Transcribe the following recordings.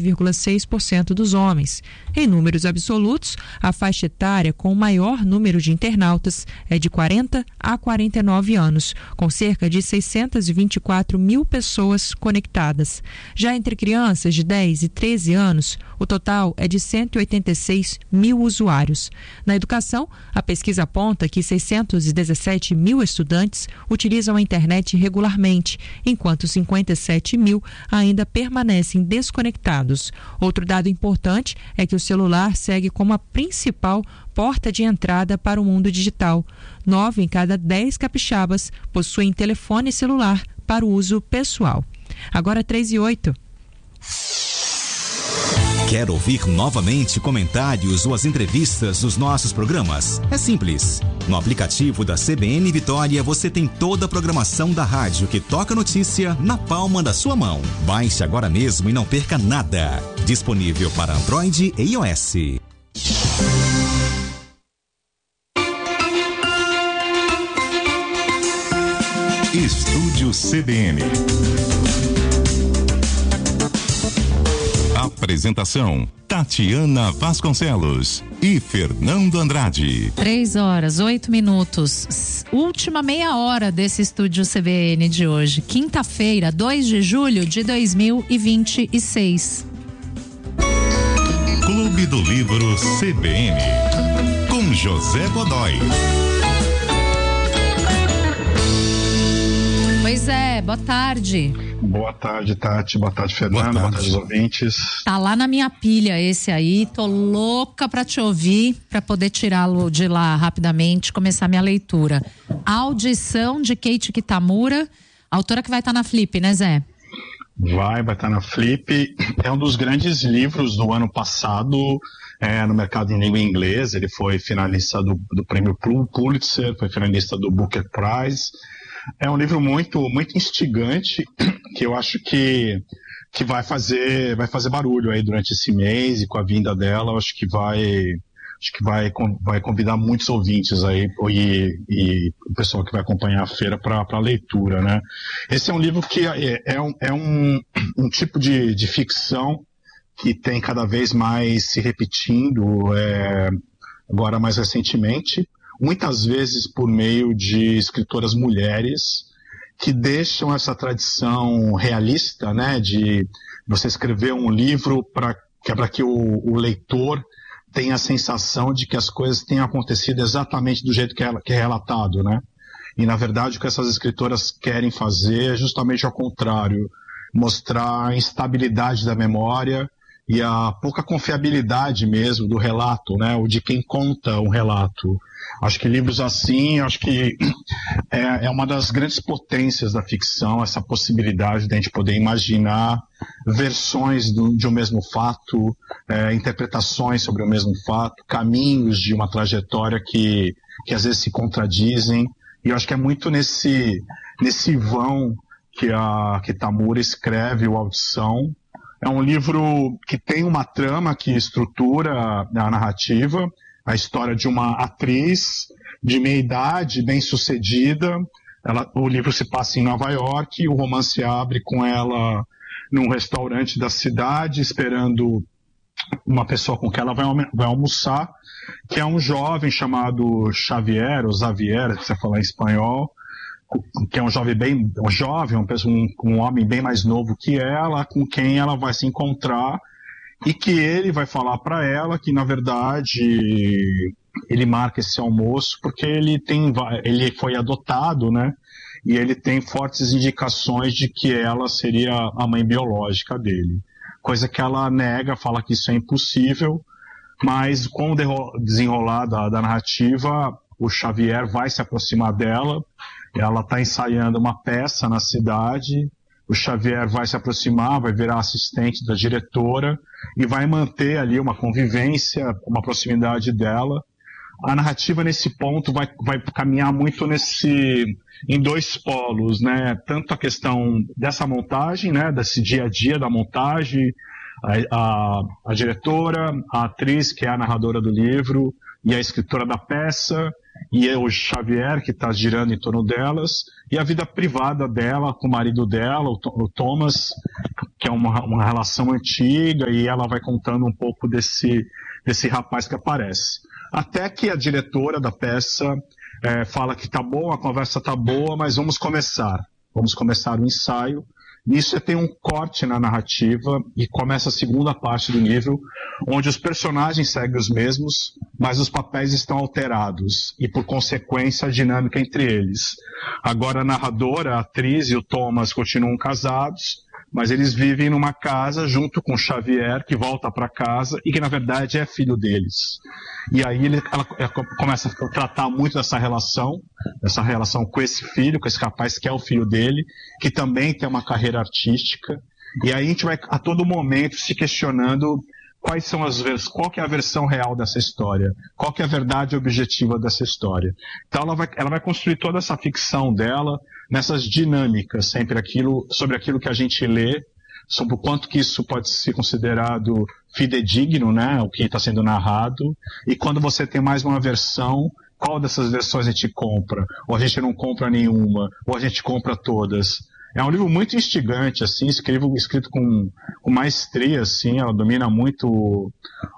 10,6% dos homens. Em números absolutos, a faixa etária com o maior número de internautas é de 40 a 49 anos, com cerca de 624 mil pessoas conectadas. Já entre crianças de 10 e 13 anos, o total é de 186 mil usuários. Na educação, a pesquisa aponta que 617 mil estudantes utilizam a internet regularmente, enquanto 57 mil ainda permanecem desconectados. Outro dado importante é que o celular segue como a principal porta de entrada para o mundo digital. 9 em cada 10 capixabas possuem telefone celular para o uso pessoal. Agora 3:08. Quer ouvir novamente comentários ou as entrevistas dos nossos programas? É simples. No aplicativo da CBN Vitória você tem toda a programação da rádio que toca notícia na palma da sua mão. Baixe agora mesmo e não perca nada. Disponível para Android e iOS. Estúdio CBN. Apresentação: Tatiana Vasconcelos e Fernando Andrade. 3:08. Última meia hora desse Estúdio CBN de hoje. Quinta-feira, 2 de julho de 2026. Clube do Livro CBN. Com José Godoy. Pois é, boa tarde. Boa tarde, Tati. Boa tarde, Fernando. Boa tarde, os ouvintes. Tá lá na minha pilha esse aí. Tô louca pra te ouvir, pra poder tirá-lo de lá rapidamente, começar minha leitura. A Audição de Kate Kitamura, autora que vai estar na Flip, né, Zé? Vai estar na Flip. É um dos grandes livros do ano passado no mercado em língua inglesa. Ele foi finalista do prêmio Pulitzer, foi finalista do Booker Prize. É um livro muito, muito instigante, que eu acho que vai fazer barulho aí durante esse mês, e com a vinda dela, eu acho que vai convidar muitos ouvintes aí e o pessoal que vai acompanhar a feira para leitura, né? Esse é um livro que é um tipo de ficção que tem cada vez mais se repetindo, agora mais recentemente, muitas vezes por meio de escritoras mulheres que deixam essa tradição realista, né, de você escrever um livro para que o leitor tenha a sensação de que as coisas tenham acontecido exatamente do jeito que é relatado, né? E, na verdade, o que essas escritoras querem fazer é justamente ao contrário, mostrar a instabilidade da memória e a pouca confiabilidade mesmo do relato, né, ou de quem conta um relato. Acho que livros assim, acho que é uma das grandes potências da ficção, essa possibilidade de a gente poder imaginar versões de um mesmo fato, interpretações sobre o mesmo fato, caminhos de uma trajetória que às vezes se contradizem. E eu acho que é muito nesse vão que a Kitamura escreve o Audição. É um livro que tem uma trama que estrutura a narrativa, a história de uma atriz de meia idade, bem-sucedida. O livro se passa em Nova York e o romance abre com ela num restaurante da cidade, esperando uma pessoa com quem ela vai almoçar, que é um jovem chamado Xavier, ou Xavier, se você falar em espanhol, que é um homem bem mais novo que ela, com quem ela vai se encontrar, e que ele vai falar para ela que, na verdade, ele marca esse almoço porque ele foi adotado, né? E ele tem fortes indicações de que ela seria a mãe biológica dele. Coisa que ela nega, fala que isso é impossível, mas com o desenrolar da narrativa, o Xavier vai se aproximar dela. Ela está ensaiando uma peça na cidade, o Xavier vai se aproximar, vai virar assistente da diretora e vai manter ali uma convivência, uma proximidade dela. A narrativa nesse ponto vai caminhar muito em dois polos, né? Tanto a questão dessa montagem, né? Desse dia a dia da montagem, a diretora, a atriz, que é a narradora do livro, e a escritora da peça, e é o Xavier que está girando em torno delas, e a vida privada dela com o marido dela, o Thomas, que é uma relação antiga, e ela vai contando um pouco desse rapaz que aparece. Até que a diretora da peça fala que tá bom, a conversa tá boa, mas vamos começar o ensaio. Nisso tem um corte na narrativa e começa a segunda parte do livro, onde os personagens seguem os mesmos, mas os papéis estão alterados e, por consequência, a dinâmica entre eles. Agora a narradora, a atriz e o Thomas continuam casados, mas eles vivem numa casa junto com o Xavier, que volta para casa e que, na verdade, é filho deles. E aí ela começa a tratar muito dessa relação com esse filho, com esse rapaz que é o filho dele, que também tem uma carreira artística. E aí a gente vai a todo momento se questionando qual que é a versão real dessa história, qual que é a verdade objetiva dessa história. Então ela vai construir toda essa ficção dela nessas dinâmicas, sobre aquilo que a gente lê, sobre o quanto que isso pode ser considerado fidedigno, né, o que está sendo narrado, e quando você tem mais uma versão, qual dessas versões a gente compra? Ou a gente não compra nenhuma, ou a gente compra todas. É um livro muito instigante, assim, escrito com maestria, assim, ela domina muito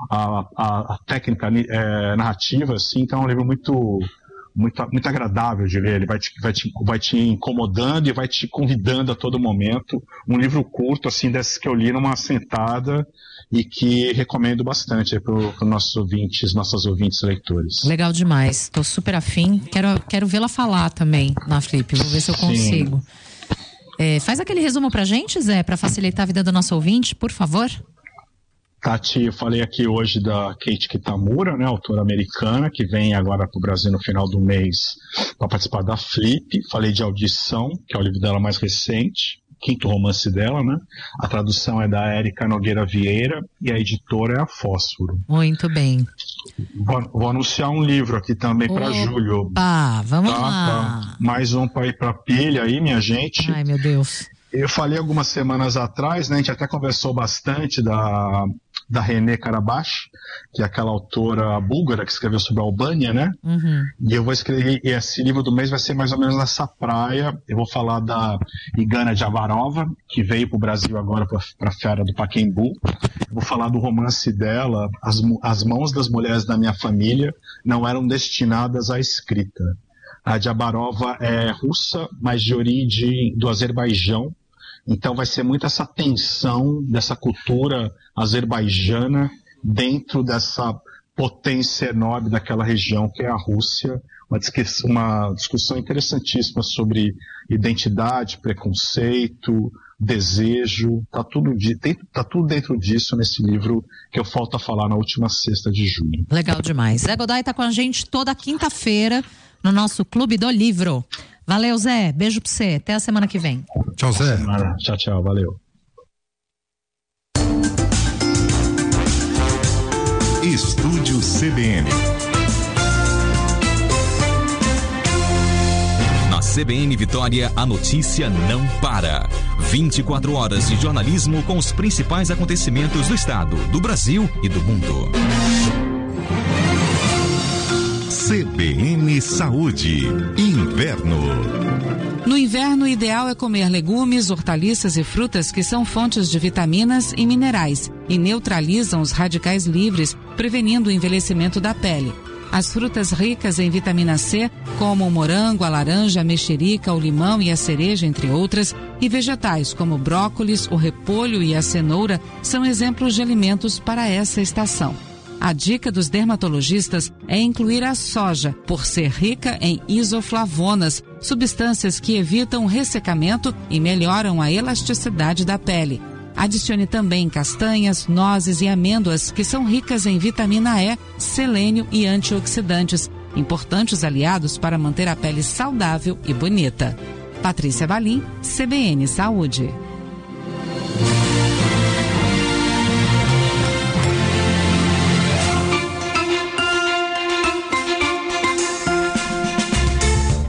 a técnica narrativa, assim, então é um livro muito agradável de ler, ele vai te incomodando e vai te convidando a todo momento. Um livro curto, assim, desses que eu li numa sentada e que recomendo bastante para os nossos ouvintes leitores. Legal demais, estou super afim, quero vê-la falar também na Flip, vou ver se eu consigo. Faz aquele resumo pra gente, Zé, para facilitar a vida do nosso ouvinte, por favor. Tati, eu falei aqui hoje da Kate Kitamura, né, autora americana, que vem agora para o Brasil no final do mês para participar da Flip. Falei de Audição, que é o livro dela mais recente, quinto romance dela, né? A tradução é da Érica Nogueira Vieira e a editora é a Fósforo. Muito bem. Vou anunciar um livro aqui também para julho. Vamos lá. Tá? Mais um para ir para pilha aí, minha gente. Ai, meu Deus. Eu falei algumas semanas atrás, né? A gente até conversou bastante da René Karabach, que é aquela autora búlgara que escreveu sobre a Albânia, né? Uhum. E eu vou escrever, esse livro do mês vai ser mais ou menos nessa praia. Eu vou falar da Igana Javarova, que veio para o Brasil agora para a Feira do Pacaembu. Eu vou falar do romance dela, As Mãos das Mulheres da Minha Família Não Eram Destinadas à Escrita. A Javarova é russa, mas de origem do Azerbaijão. Então vai ser muito essa tensão dessa cultura azerbaijana dentro dessa potência enorme daquela região que é a Rússia. Uma discussão interessantíssima sobre identidade, preconceito, desejo. Tá tudo dentro disso nesse livro que eu falto a falar na última sexta de julho. Legal demais. Zé Godoy está com a gente toda quinta-feira no nosso Clube do Livro. Valeu, Zé. Beijo pra você. Até a semana que vem. Tchau, Zé. Tchau. Valeu. Estúdio CBN. Na CBN Vitória, a notícia não para. 24 horas de jornalismo com os principais acontecimentos do estado, do Brasil e do mundo. CBN Saúde. Inverno. No inverno, o ideal é comer legumes, hortaliças e frutas que são fontes de vitaminas e minerais e neutralizam os radicais livres, prevenindo o envelhecimento da pele. As frutas ricas em vitamina C, como o morango, a laranja, a mexerica, o limão e a cereja, entre outras, e vegetais como o brócolis, o repolho e a cenoura, são exemplos de alimentos para essa estação. A dica dos dermatologistas é incluir a soja, por ser rica em isoflavonas, substâncias que evitam o ressecamento e melhoram a elasticidade da pele. Adicione também castanhas, nozes e amêndoas, que são ricas em vitamina E, selênio e antioxidantes, importantes aliados para manter a pele saudável e bonita. Patrícia Valim, CBN Saúde.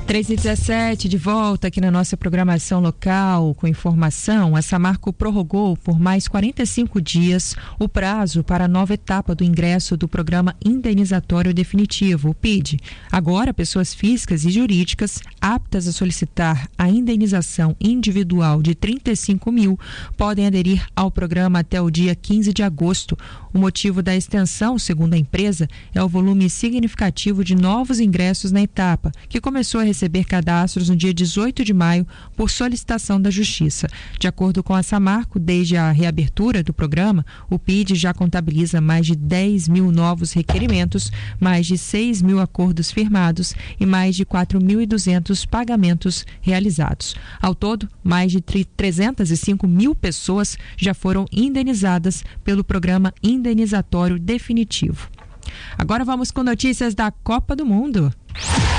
3h17, de volta aqui na nossa programação local com informação. A Samarco prorrogou por mais 45 dias o prazo para a nova etapa do ingresso do Programa Indenizatório Definitivo, o PID. Agora, pessoas físicas e jurídicas aptas a solicitar a indenização individual de 35 mil podem aderir ao programa até o dia 15 de agosto. O motivo da extensão, segundo a empresa, é o volume significativo de novos ingressos na etapa, que começou a receber cadastros no dia 18 de maio por solicitação da Justiça. De acordo com a Samarco, desde a reabertura do programa, o PID já contabiliza mais de 10 mil novos requerimentos, mais de 6 mil acordos firmados e mais de 4.200 pagamentos realizados. Ao todo, mais de 305 mil pessoas já foram indenizadas pelo Programa Indenizatório Definitivo. Agora vamos com notícias da Copa do Mundo.